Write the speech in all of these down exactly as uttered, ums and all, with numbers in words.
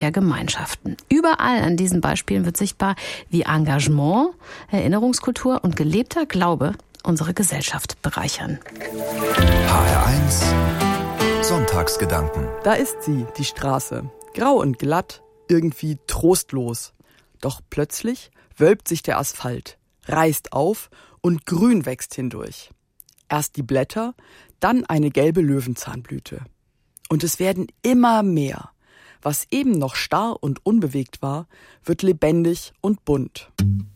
unterschiedlicher Gemeinschaften. Überall an diesen Beispielen wird sichtbar, wie Engagement, Erinnerungskultur und gelebter Glaube unsere Gesellschaft bereichern. H R eins Sonntagsgedanken. Da ist sie, die Straße. Grau und glatt, irgendwie trostlos. Doch plötzlich wölbt sich der Asphalt, reißt auf und Grün wächst hindurch. Erst die Blätter, dann eine gelbe Löwenzahnblüte. Und es werden immer mehr. Was eben noch starr und unbewegt war, wird lebendig und bunt.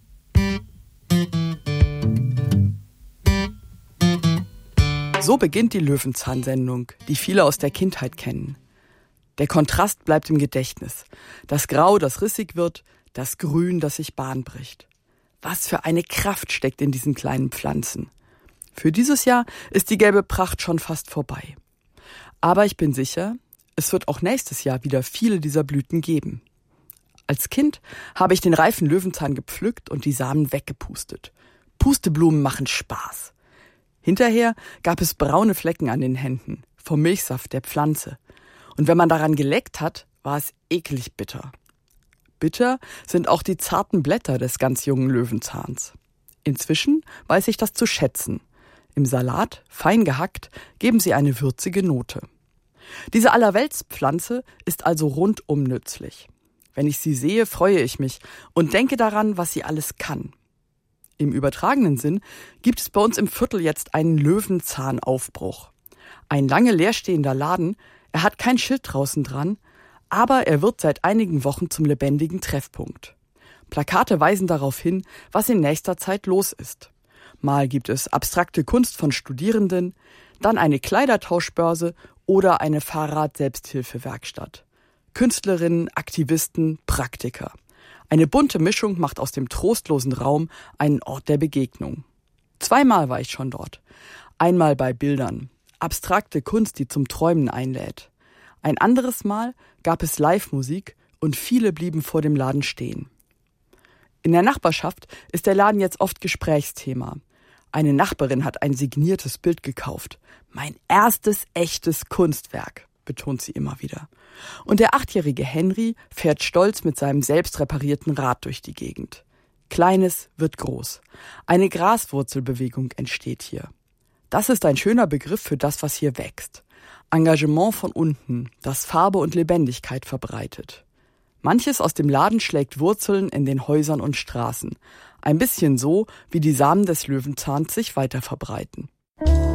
So beginnt die Löwenzahn-Sendung, die viele aus der Kindheit kennen. Der Kontrast bleibt im Gedächtnis. Das Grau, das rissig wird, das Grün, das sich Bahn bricht. Was für eine Kraft steckt in diesen kleinen Pflanzen. Für dieses Jahr ist die gelbe Pracht schon fast vorbei. Aber ich bin sicher, es wird auch nächstes Jahr wieder viele dieser Blüten geben. Als Kind habe ich den reifen Löwenzahn gepflückt und die Samen weggepustet. Pusteblumen machen Spaß. Hinterher gab es braune Flecken an den Händen, vom Milchsaft der Pflanze. Und wenn man daran geleckt hat, war es eklig bitter. Bitter sind auch die zarten Blätter des ganz jungen Löwenzahns. Inzwischen weiß ich das zu schätzen. Im Salat, fein gehackt, geben sie eine würzige Note. Diese Allerweltspflanze ist also rundum nützlich. Wenn ich sie sehe, freue ich mich und denke daran, was sie alles kann. Im übertragenen Sinn gibt es bei uns im Viertel jetzt einen Löwenzahnaufbruch. Ein lange leerstehender Laden, er hat kein Schild draußen dran, aber er wird seit einigen Wochen zum lebendigen Treffpunkt. Plakate weisen darauf hin, was in nächster Zeit los ist. Mal gibt es abstrakte Kunst von Studierenden, dann eine Kleidertauschbörse oder eine Fahrrad-Selbsthilfewerkstatt. Künstlerinnen, Aktivisten, Praktiker. Eine bunte Mischung macht aus dem trostlosen Raum einen Ort der Begegnung. Zweimal war ich schon dort. Einmal bei Bildern, abstrakte Kunst, die zum Träumen einlädt. Ein anderes Mal gab es Live-Musik und viele blieben vor dem Laden stehen. In der Nachbarschaft ist der Laden jetzt oft Gesprächsthema. Eine Nachbarin hat ein signiertes Bild gekauft. Mein erstes echtes Kunstwerk, betont sie immer wieder. Und der achtjährige Henry fährt stolz mit seinem selbst reparierten Rad durch die Gegend. Kleines wird groß. Eine Graswurzelbewegung entsteht hier. Das ist ein schöner Begriff für das, was hier wächst. Engagement von unten, das Farbe und Lebendigkeit verbreitet. Manches aus dem Laden schlägt Wurzeln in den Häusern und Straßen. Ein bisschen so, wie die Samen des Löwenzahns sich weiter verbreiten.